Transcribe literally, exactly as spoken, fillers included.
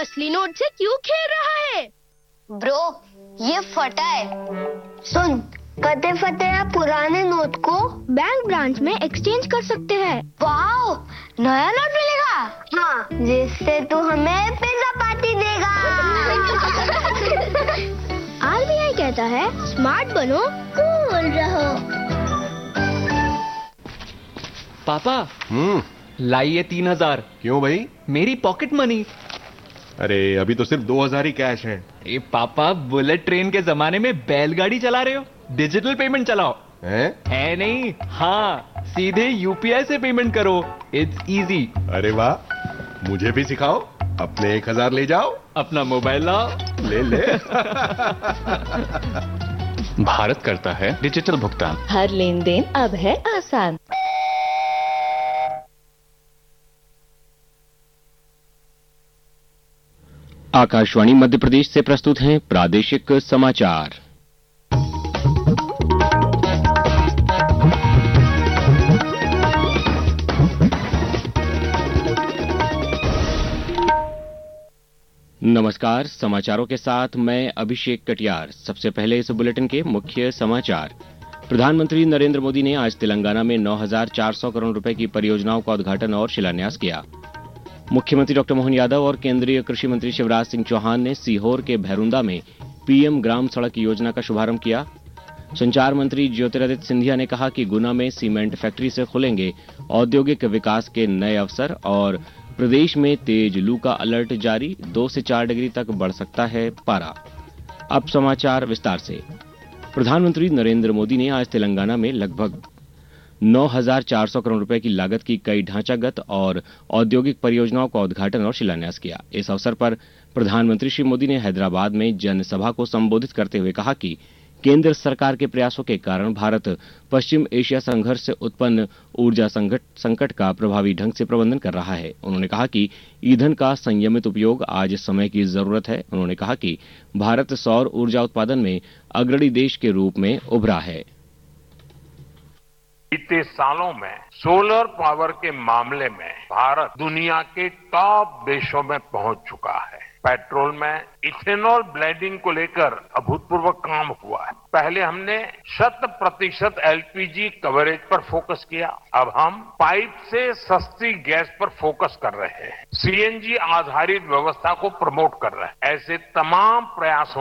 असली नोट से क्यों खेल रहा है? ब्रो, ये फटा है। सुन, कटे फटे या पुराने नोट को बैंक ब्रांच में एक्सचेंज कर सकते हैं। वाओ, नया नोट मिलेगा? हाँ, जिससे तू हमें पिज्जा पार्टी देगा। आरबीआई कहता है स्मार्ट बनो, कूल रहो। पापा, हम्म लाइए तीन हजार। क्यों भाई? मेरी पॉकेट मनी। अरे अभी तो सिर्फ दो हजार ही कैश है। ए पापा, बुलेट ट्रेन के जमाने में बैलगाड़ी चला रहे हो? डिजिटल पेमेंट चलाओ। हैं? है नहीं? हाँ, सीधे यूपीआई से पेमेंट करो। It's easy. अरे वाह, मुझे भी सिखाओ। अपने एक हजार ले जाओ, अपना मोबाइल लाओ। ले ले। भारत करता है डिजिटल भुगतान। हर लेन देन अब है आसान। आकाशवाणी मध्य प्रदेश से प्रस्तुत हैं प्रादेशिक समाचार। नमस्कार, समाचारों के साथ मैं अभिषेक कटियार। सबसे पहले इस बुलेटिन के मुख्य समाचार। प्रधानमंत्री नरेंद्र मोदी ने आज तेलंगाना में नौ हजार चार सौ करोड़ रुपए की परियोजनाओं का उद्घाटन और शिलान्यास किया। मुख्यमंत्री डॉक्टर मोहन यादव और केंद्रीय कृषि मंत्री शिवराज सिंह चौहान ने सीहोर के भैरुंदा में पीएम ग्राम सड़क योजना का शुभारंभ किया। संचार मंत्री ज्योतिरादित्य सिंधिया ने कहा कि गुना में सीमेंट फैक्ट्री से खुलेंगे औद्योगिक विकास के नए अवसर और प्रदेश में तेज लू का अलर्ट जारी, दो से चार डिग्री तक बढ़ सकता है पारा। अब समाचार विस्तार से। प्रधानमंत्री नरेंद्र मोदी ने आज तेलंगाना में लगभग नौ हजार चार सौ करोड़ रुपए की लागत की कई ढांचागत और औद्योगिक परियोजनाओं का उद्घाटन और शिलान्यास किया। इस अवसर पर प्रधानमंत्री श्री मोदी ने हैदराबाद में जनसभा को संबोधित करते हुए कहा कि केंद्र सरकार के प्रयासों के कारण भारत पश्चिम एशिया संघर्ष से उत्पन्न ऊर्जा संकट का प्रभावी ढंग से प्रबंधन कर रहा है। उन्होंने कहा कि ईंधन का संयमित उपयोग आज समय की जरूरत है। उन्होंने कहा कि भारत सौर ऊर्जा उत्पादन में अग्रणी देश के रूप में उभरा है। बीते सालों में सोलर पावर के मामले में भारत दुनिया के टॉप देशों में पहुंच चुका है। पेट्रोल में इथेनॉल ब्लेंडिंग को लेकर अभूतपूर्व काम हुआ है। पहले हमने शत प्रतिशत एलपीजी कवरेज पर फोकस किया, अब हम पाइप से सस्ती गैस पर फोकस कर रहे हैं। सीएनजी आधारित व्यवस्था को प्रमोट कर रहे हैं। ऐसे तमाम प्रयासों